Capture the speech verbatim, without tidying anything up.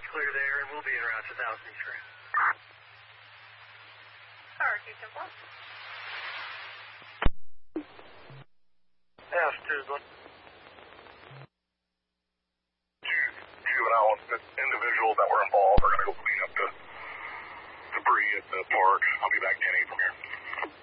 clear there, and we'll be in route to one thousand three. Tower two ten four. F two,